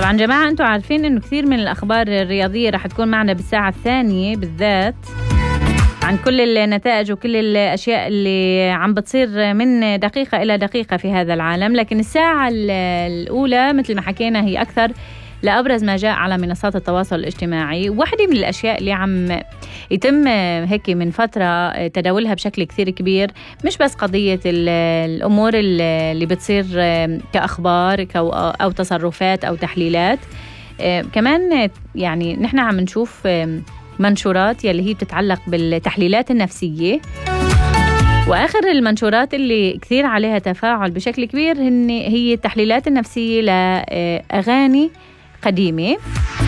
طبعا جماعة أنتوا عارفين أنه كثير من الأخبار الرياضية رح تكون معنا بالساعة الثانية بالذات عن كل النتائج وكل الأشياء اللي عم بتصير من دقيقة إلى دقيقة في هذا العالم. لكن الساعة الأولى مثل ما حكينا هي أكثر لأبرز ما جاء على منصات التواصل الاجتماعي. واحدة من الأشياء اللي عم يتم هيك من فترة تداولها بشكل كثير كبير مش بس قضية الأمور اللي بتصير كأخبار أو تصرفات أو تحليلات، كمان يعني نحن عم نشوف منشورات يلي هي بتتعلق بالتحليلات النفسية. وآخر المنشورات اللي كثير عليها تفاعل بشكل كبير هي التحليلات النفسية لأغاني قديمة.